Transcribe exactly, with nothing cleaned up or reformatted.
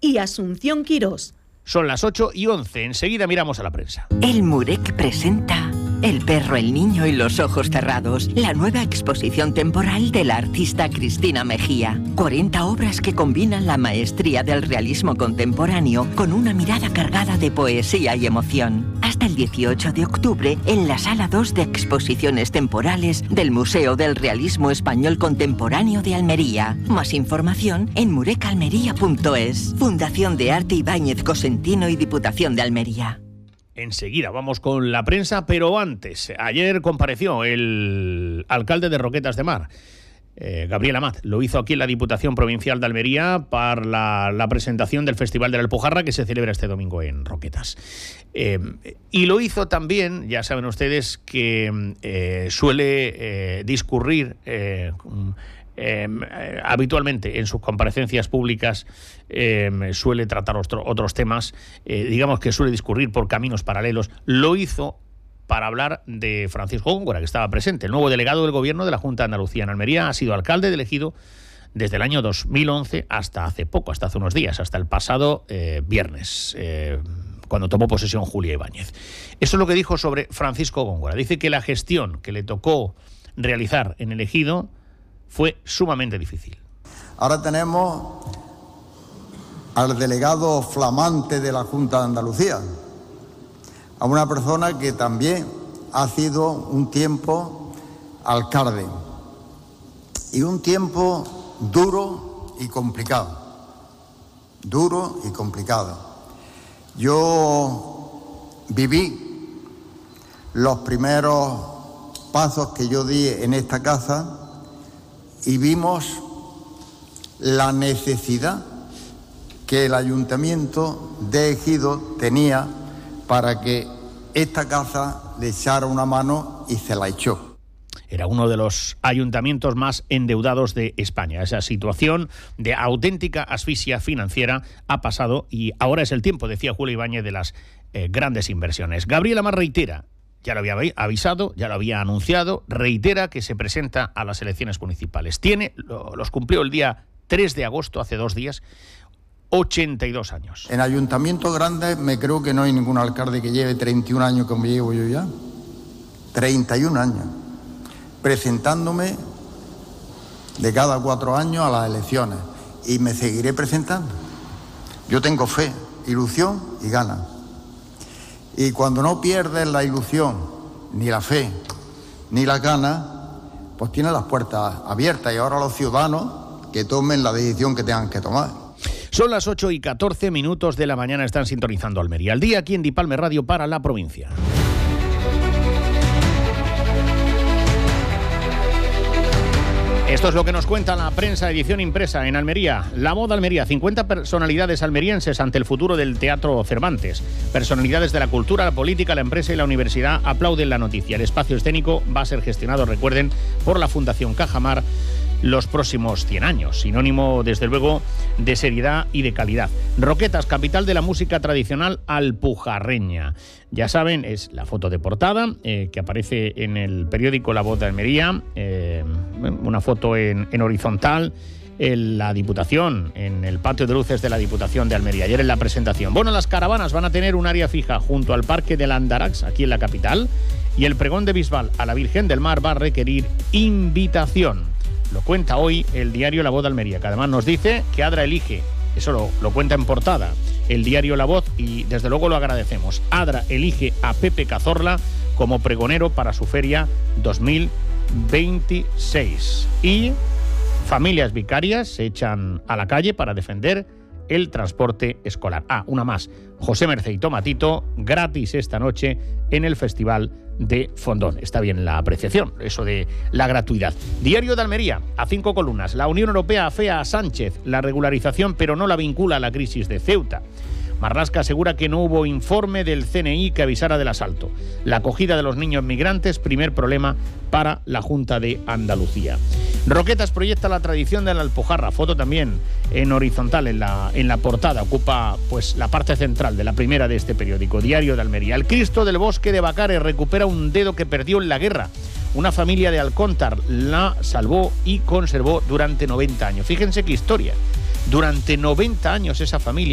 y Asunción Quirós. Son las ocho y once. Enseguida miramos a la prensa. El Murek presenta El perro, el niño y los ojos cerrados, la nueva exposición temporal de la artista Cristina Mejía. cuarenta obras que combinan la maestría del realismo contemporáneo con una mirada cargada de poesía y emoción. Hasta el dieciocho de octubre en la Sala dos de Exposiciones Temporales del Museo del Realismo Español Contemporáneo de Almería. Más información en murecalmería punto es. Fundación de Arte Ibáñez Cosentino y Diputación de Almería. Enseguida vamos con la prensa, pero antes, ayer compareció el alcalde de Roquetas de Mar, eh, Gabriel Amat. Lo hizo aquí en la Diputación Provincial de Almería para la, la presentación del Festival de la Alpujarra que se celebra este domingo en Roquetas. Eh, y lo hizo también, ya saben ustedes, que eh, suele eh, discurrir eh, Eh, eh, habitualmente en sus comparecencias públicas eh, suele tratar otro, otros temas, eh, digamos que suele discurrir por caminos paralelos. Lo hizo para hablar de Francisco Góngora, que estaba presente, el nuevo delegado del Gobierno de la Junta de Andalucía en Almería. Ha sido alcalde elegido desde el año dos mil once hasta hace poco, hasta hace unos días, hasta el pasado eh, viernes, eh, cuando tomó posesión Julia Ibáñez. Eso es lo que dijo sobre Francisco Góngora. Dice que la gestión que le tocó realizar en el ejido fue sumamente difícil. Ahora tenemos al delegado flamante de la Junta de Andalucía, a una persona que también ha sido un tiempo alcalde, y un tiempo duro y complicado, duro y complicado. Yo viví los primeros pasos que yo di en esta casa y vimos la necesidad que el Ayuntamiento de Ejido tenía para que esta casa le echara una mano, y se la echó. Era uno de los ayuntamientos más endeudados de España. Esa situación de auténtica asfixia financiera ha pasado y ahora es el tiempo, decía Julio Ibáñez, de las eh, grandes inversiones. Gabriel Amat reitera, ya lo había avisado, ya lo había anunciado, reitera que se presenta a las elecciones municipales. Tiene, lo, los cumplió el día tres de agosto, hace dos días, ochenta y dos años. En ayuntamientos grandes me creo que no hay ningún alcalde que lleve treinta y un años como llevo yo ya. treinta y un años. Presentándome de cada cuatro años a las elecciones. Y me seguiré presentando. Yo tengo fe, ilusión y ganas. Y cuando no pierdes la ilusión, ni la fe, ni la gana, pues tienes las puertas abiertas. Y ahora los ciudadanos que tomen la decisión que tengan que tomar. Son las ocho y catorce minutos de la mañana, están sintonizando Almería al día, aquí en Dipalme Radio para la provincia. Esto es lo que nos cuenta la prensa edición impresa en Almería. La moda Almería, cincuenta personalidades almerienses ante el futuro del Teatro Cervantes. Personalidades de la cultura, la política, la empresa y la universidad aplauden la noticia. El espacio escénico va a ser gestionado, recuerden, por la Fundación Cajamar los próximos cien años, sinónimo desde luego de seriedad y de calidad. Roquetas, capital de la música tradicional alpujarreña. Ya saben, es la foto de portada eh, que aparece en el periódico La Voz de Almería, eh, una foto en, en horizontal en la Diputación, en el patio de luces de la Diputación de Almería. Ayer en la presentación. Bueno, las caravanas van a tener un área fija junto al Parque del Andarax, aquí en la capital, y el pregón de Bisbal a la Virgen del Mar va a requerir invitación. Lo cuenta hoy el diario La Voz de Almería, que además nos dice que Adra elige, eso lo, lo cuenta en portada, el diario La Voz, y desde luego lo agradecemos. Adra elige a Pepe Cazorla como pregonero para su feria dos mil veintiséis. Y familias vicarias se echan a la calle para defender el transporte escolar. Ah, una más. José Mercé y Tomatito gratis esta noche en el Festival de Fondón. Está bien la apreciación, eso de la gratuidad. Diario de Almería, a cinco columnas. La Unión Europea afea a Sánchez la regularización, pero no la vincula a la crisis de Ceuta. Marlaska asegura que no hubo informe del C N I que avisara del asalto. La acogida de los niños migrantes, primer problema para la Junta de Andalucía. Roquetas proyecta la tradición de la Alpujarra, foto también en horizontal en la, en la portada, ocupa pues la parte central de la primera de este periódico, Diario de Almería. El Cristo del Bosque de Bacares recupera un dedo que perdió en la guerra. Una familia de Alcóntar la salvó y conservó durante noventa años. Fíjense qué historia. Durante noventa años esa familia